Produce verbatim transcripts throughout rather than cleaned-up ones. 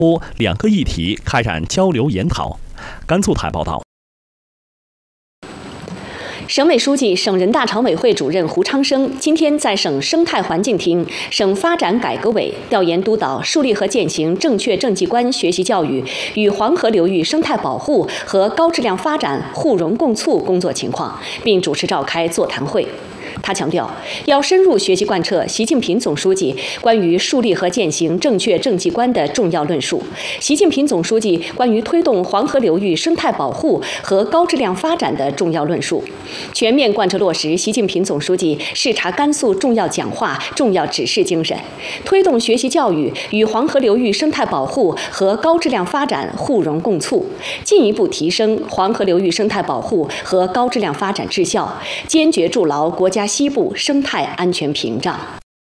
两个议题开展交流研讨。甘肃台报道。 省委书记、省人大常委会主任胡昌生今天在省生态环境厅、省发展改革委调研督导树立和践行正确政绩观学习教育与黄河流域生态保护和高质量发展互融共促工作情况，并主持召开座谈会。他强调，要深入学习贯彻习近平总书记关于树立和践行正确政绩观的重要论述，习近平总书记关于推动黄河流域生态保护和高质量发展的重要论述，全面贯彻落实习近平总书记视察甘肃重要讲话、重要指示精神，推动学习教育与黄河流域生态保护和高质量发展互融共促，进一步提升黄河流域生态保护和高质量发展质效，坚决筑牢国家西部生态安全屏障。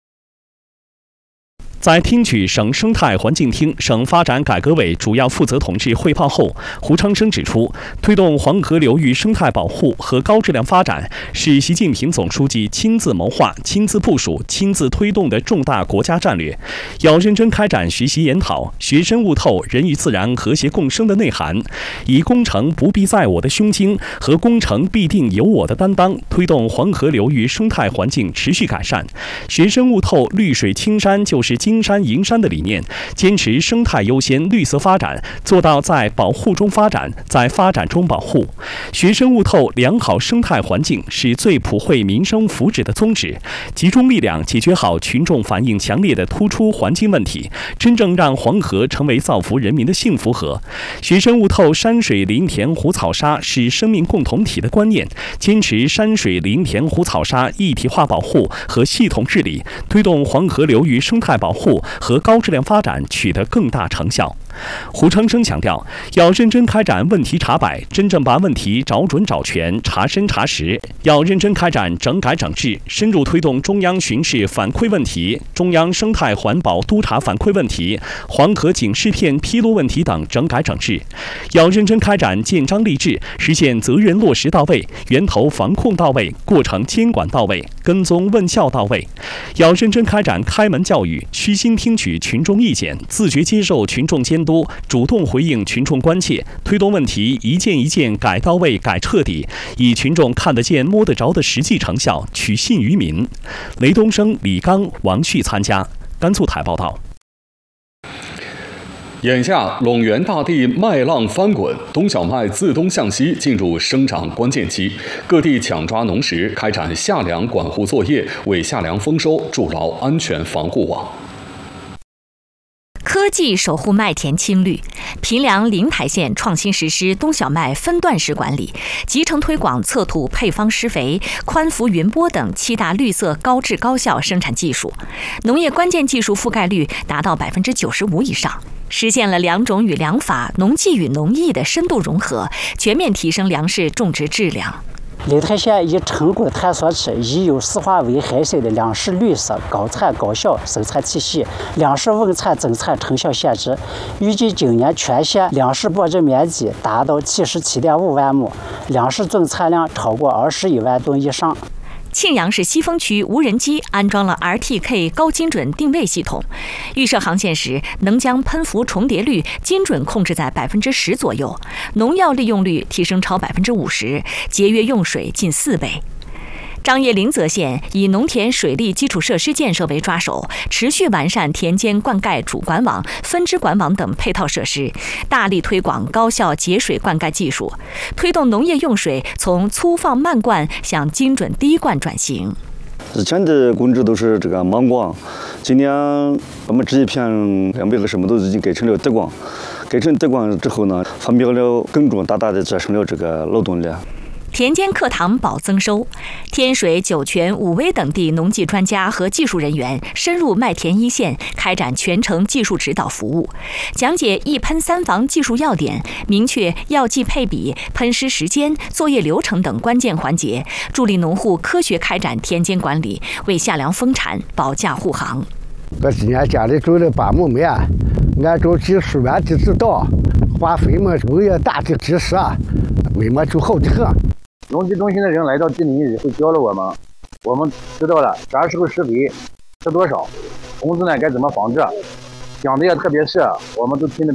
在听取省生态环境厅、省发展改革委主要负责同志汇报后，胡昌生指出，推动黄河流域生态保护和高质量发展是习近平总书记亲自谋划、亲自部署、亲自推动的重大国家战略，要认真开展学习研讨，学深悟透人与自然和谐共生的内涵，以工程不必在我的胸襟和工程必定有我的担当，推动黄河流域生态环境持续改善，学深悟透绿水青山就是金山银山的理念，坚持生态优先、绿色发展，做到在保护中发展，在发展中保护。学深悟透良好生态环境是最普惠民生福祉的宗旨，集中力量解决好群众反映强烈的突出环境问题，真正让黄河成为造福人民的幸福河。学深悟透山水林田湖草沙是生命共同体的观念，坚持山水林田湖草沙一体化保护和系统治理，推动黄河流域生态保护和高质量发展取得更大成效。胡昌生强调，要认真开展问题查摆，真正把问题找准找全、查深查实；要认真开展整改整治，深入推动中央巡视反馈问题、中央生态环保督查反馈问题、黄河警示片披露问题等整改整治；要认真开展建章立制，实现责任落实到位、源头防控到位、过程监管到位、跟踪问效到位；要认真开展开门教育，虚心听取群众意见，自觉接受群众监督，主动回应群众关切，推动问题一件一件改到位、改彻底，以群众看得见、摸得着的实际成效取信于民。雷东升、李刚、王旭参加。甘肃台报道。 眼下，陇源大地麦浪翻滚，冬小麦自东向西进入生长关键期，各地抢抓农时，开展夏粮管护作业，为夏粮丰收筑牢安全防护网。 科技守护麦田青绿，平凉灵台县创新实施冬小麦分段式管理，集成推广测土配方施肥、宽幅云播等七大绿色高质高效生产技术，农业关键技术覆盖率达到百分之九十五以上，实现了良种与良法、农技与农艺的深度融合，全面提升粮食种植质量。 灵台县以成果探索出已有四化为海参的粮食绿色高产高效生产体系，粮食稳产增产成效显著。预计今年全县粮食播种面积达到七十七点五万亩，粮食总产量超过二十一万吨以上。 庆阳市西峰区无人机安装了 R T K 高精准定位系统，预设航线时能将喷浮重叠率精准控制在百分之十左右，农药利用率提升超百分之五十，节约用水近四倍。张掖临泽县以农田水利基础设施建设为抓手，持续完善田间灌溉主管网、分支管网等配套设施，大力推广高效节水灌溉技术，推动农业用水从粗放慢灌向精准滴灌转型。 以前的工资都是这个慢灌，今年我们这一片两百个什么都已经改成了滴灌，改成滴灌之后呢，方便了耕种，大大的节省了这个劳动力。 田间课堂保增收，天水、酒泉、武威等地农技专家和技术人员深入麦田一线，开展全程技术指导服务，讲解一喷三防技术要点，明确药剂配比、喷施时间、作业流程等关键环节，助力农户科学开展田间管理，为夏粮丰产保驾护航。 我今年家里种了八亩麦，按照技术员的指导，化肥嘛农业大的知识，为嘛就好的很。 农技中心的人来到地里以后教了我们，我们知道了啥时候施肥，施多少，虫子呢该怎么防治，讲的也特别是我们都听得